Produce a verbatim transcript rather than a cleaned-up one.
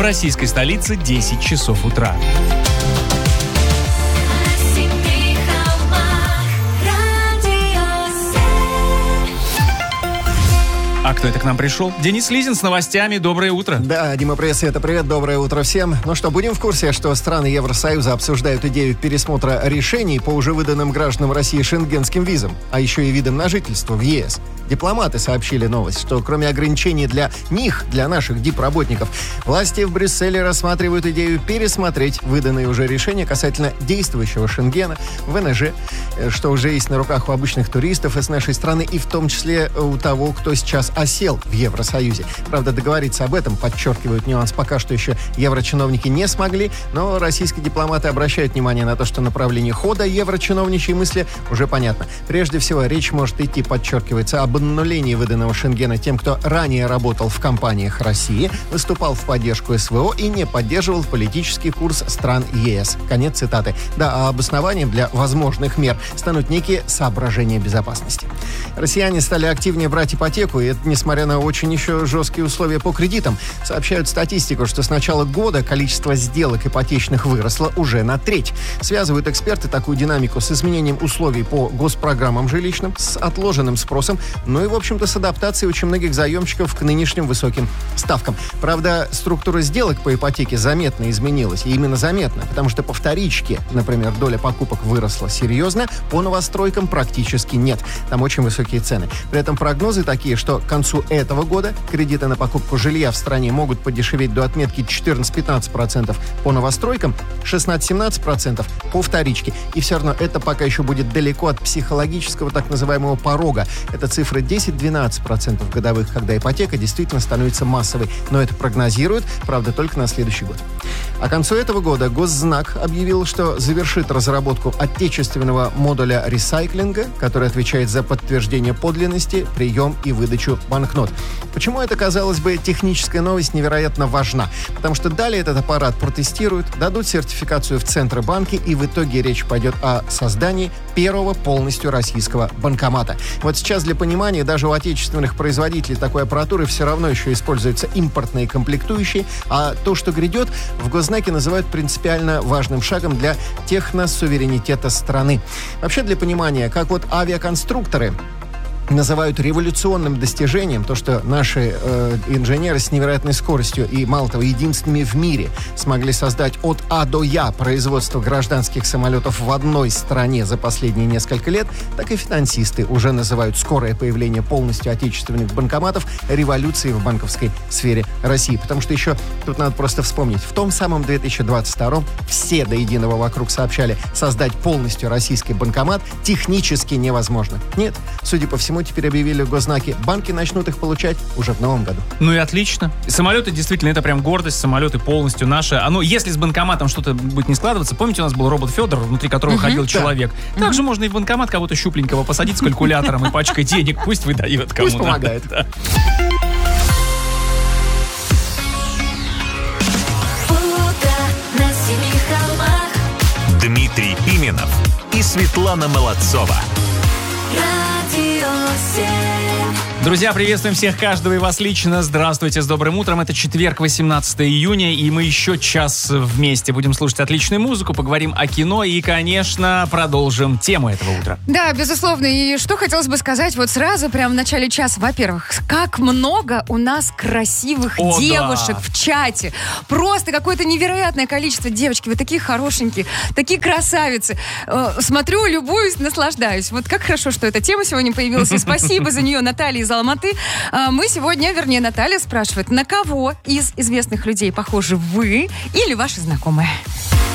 российской столице десять часов утра. А кто это к нам пришел? Денис Лизин с новостями. Доброе утро. Да, Дима, привет, Света, привет, доброе утро всем. Ну что, будем в курсе, что страны Евросоюза обсуждают идею пересмотра решений по уже выданным гражданам России шенгенским визам, а еще и видам на жительство в ЕС. Дипломаты сообщили новость, что кроме ограничений для них, для наших дипработников, власти в Брюсселе рассматривают идею пересмотреть выданные уже решения касательно действующего Шенгена, ВНЖ, что уже есть на руках у обычных туристов из нашей страны, и в том числе у того, кто сейчас осел в Евросоюзе. Правда, договориться об этом, подчеркивают нюанс, пока что еще еврочиновники не смогли, но российские дипломаты обращают внимание на то, что направление хода еврочиновничьей мысли уже понятно. Прежде всего, речь может идти, подчеркивается, об аннулении выданного Шенгена тем, кто ранее работал в компаниях России, выступал в поддержку СВО и не поддерживал политический курс стран ЕС. Конец цитаты. Да, а обоснованием для возможных мер станут некие соображения безопасности. Россияне стали активнее брать ипотеку, и это несмотря на очень еще жесткие условия по кредитам. Сообщают статистику, что с начала года количество сделок ипотечных выросло уже на треть. Связывают эксперты такую динамику с изменением условий по госпрограммам жилищным, с отложенным спросом, ну и, в общем-то, с адаптацией очень многих заемщиков к нынешним высоким ставкам. Правда, структура сделок по ипотеке заметно изменилась. И именно заметно, потому что по вторичке, например, доля покупок выросла серьезно, по новостройкам практически нет. Там очень высокие цены. При этом прогнозы такие, что к концу этого года кредиты на покупку жилья в стране могут подешеветь до отметки четырнадцать-пятнадцать процентов по новостройкам, шестнадцать-семнадцать процентов по вторичке. И все равно это пока еще будет далеко от психологического так называемого порога. Это цифра десять-двенадцать процентов годовых, когда ипотека действительно становится массовой. Но это прогнозируют, правда, только на следующий год. А к концу этого года Госзнак объявил, что завершит разработку отечественного модуля ресайклинга, который отвечает за подтверждение подлинности, прием и выдачу банкнот. Почему эта, казалось бы, техническая новость невероятно важна? Потому что далее этот аппарат протестируют, дадут сертификацию в Центробанке, и в итоге речь пойдет о создании первого полностью российского банкомата. Вот сейчас для понимания, даже у отечественных производителей такой аппаратуры все равно еще используются импортные комплектующие, а то, что грядет, в Госзнаке называют принципиально важным шагом для техносуверенитета страны. Вообще, для понимания, как вот авиаконструкторы называют революционным достижением то, что наши э, инженеры с невероятной скоростью и, мало того, единственными в мире смогли создать от А до Я производство гражданских самолетов в одной стране за последние несколько лет, так и финансисты уже называют скорое появление полностью отечественных банкоматов революцией в банковской сфере России. Потому что еще тут надо просто вспомнить, в том самом две тысячи двадцать втором все до единого вокруг сообщали, создать полностью российский банкомат технически невозможно. Нет, судя по всему, теперь объявили в Госзнаке, банки начнут их получать уже в новом году. Ну и отлично. Самолеты действительно, это прям гордость, самолеты полностью наши. А ну, если с банкоматом что-то будет не складываться, помните, у нас был робот Федор, внутри которого uh-huh, ходил да. человек. Также uh-huh. можно и в банкомат кого-то щупленького посадить с калькулятором и пачкой денег, пусть выдает кому надо. Пусть помогает. Да. Дмитрий Пименов и Светлана Молодцова. Друзья, приветствуем всех, каждого и вас лично. Здравствуйте, с добрым утром. Это четверг, восемнадцатое июня, и мы еще час вместе будем слушать отличную музыку, поговорим о кино и, конечно, продолжим тему этого утра. Да, безусловно. И что хотелось бы сказать вот сразу, прямо в начале часа. Во-первых, как много у нас красивых О, девушек да. в чате. Просто какое-то невероятное количество. Девочки, вы такие хорошенькие, такие красавицы. Смотрю, любуюсь, наслаждаюсь. Вот как хорошо, что эта тема сегодня появилась. И спасибо за нее, Наталья из Алматы. Мы сегодня, вернее, Наталья спрашивает, на кого из известных людей похожи вы или ваши знакомые?